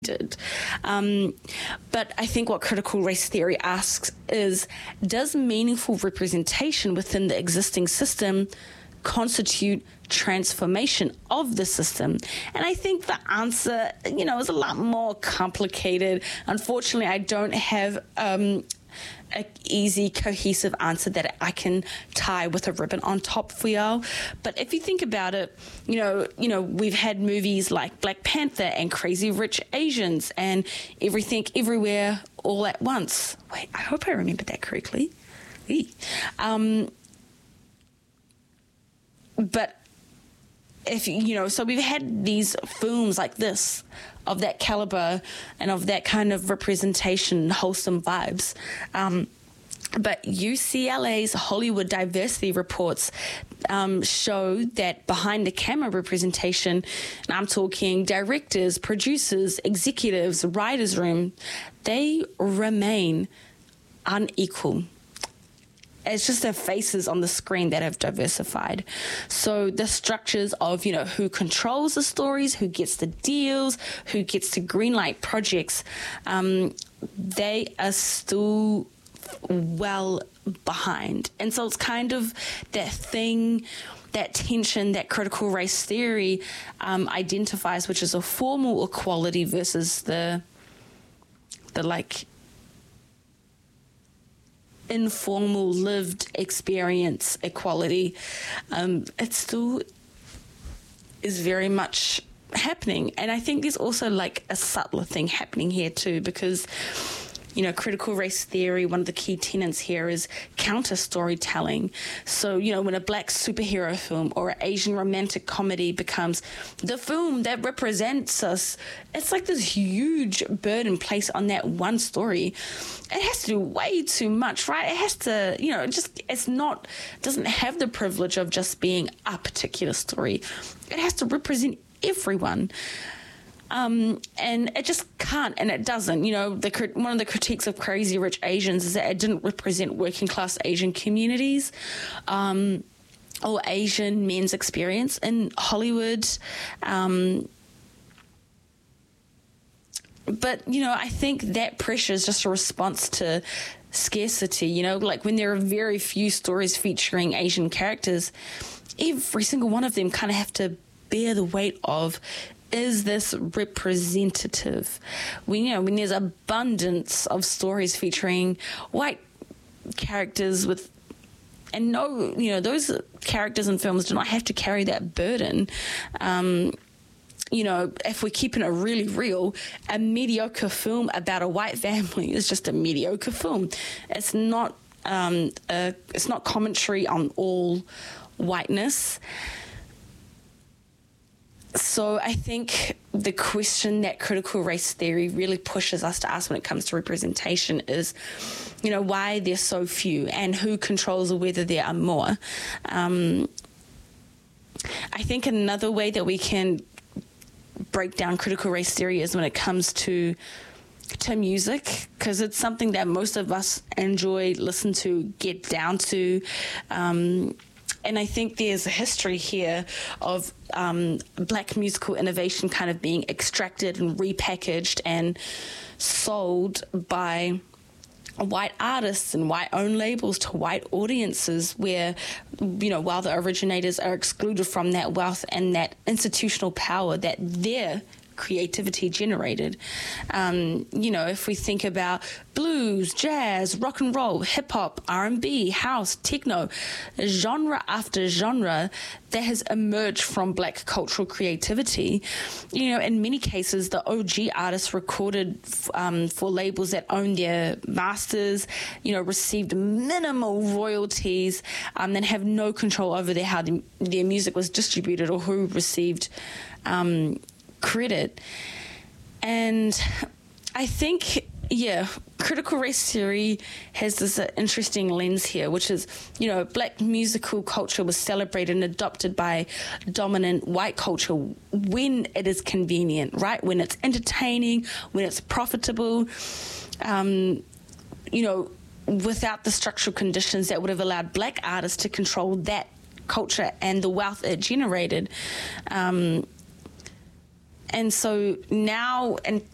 did. But I think what critical race theory asks is, does meaningful representation within the existing system constitute transformation of the system? And I think the answer, is a lot more complicated. Unfortunately, I don't have an easy, cohesive answer that I can tie with a ribbon on top for y'all. But if you think about it, we've had movies like Black Panther and Crazy Rich Asians and Everything Everywhere All at Once. Wait, I hope I remembered that correctly. But if so we've had these films like this of that caliber and of that kind of representation, wholesome vibes. But UCLA's Hollywood diversity reports show that behind the camera representation, and I'm talking directors, producers, executives, writers' room, they remain unequal. It's just their faces on the screen that have diversified. So the structures of, who controls the stories, who gets the deals, who gets to greenlight projects, they are still well behind. And so it's kind of that thing, that tension that critical race theory identifies, which is a formal equality versus the informal lived experience equality. It still is very much happening. And I think there's also a subtler thing happening here too, because critical race theory, one of the key tenets here is counter storytelling. So, when a Black superhero film or an Asian romantic comedy becomes the film that represents us, it's like this huge burden placed on that one story. It has to do way too much, right? It has to, doesn't have the privilege of just being a particular story. It has to represent everyone. And it just can't, and it doesn't. One of the critiques of Crazy Rich Asians is that it didn't represent working class Asian communities or Asian men's experience in Hollywood. But, I think that pressure is just a response to scarcity. When there are very few stories featuring Asian characters, every single one of them kind of have to bear the weight of, is this representative? When there's abundance of stories featuring white characters those characters in films do not have to carry that burden. If we're keeping it really real, a mediocre film about a white family is just a mediocre film. It's not commentary on all whiteness. So I think the question that critical race theory really pushes us to ask when it comes to representation is, why there's so few and who controls or whether there are more. I think another way that we can break down critical race theory is when it comes to music, because it's something that most of us enjoy, listen to, get down to. And I think there's a history here of Black musical innovation kind of being extracted and repackaged and sold by white artists and white-owned labels to white audiences where, while the originators are excluded from that wealth and that institutional power that their creativity generated. If we think about blues, jazz, rock and roll, hip hop, R&B, house, techno, genre after genre that has emerged from Black cultural creativity, in many cases the OG artists recorded for labels that own their masters, received minimal royalties, then have no control over how their music was distributed or who received credit. And I think, critical race theory has this interesting lens here, which is, Black musical culture was celebrated and adopted by dominant white culture when it is convenient, right? When it's entertaining, when it's profitable, without the structural conditions that would have allowed Black artists to control that culture and the wealth it generated. And so now, and